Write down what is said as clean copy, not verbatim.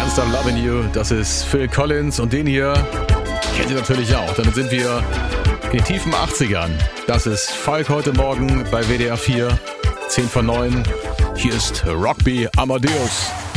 Can't Stop Loving You, das ist Phil Collins und den hier kennt ihr natürlich auch. Damit sind wir in den tiefen 80ern. Das ist Falk heute Morgen bei WDR 4, 10 vor 9. Hier ist Rockby Amadeus.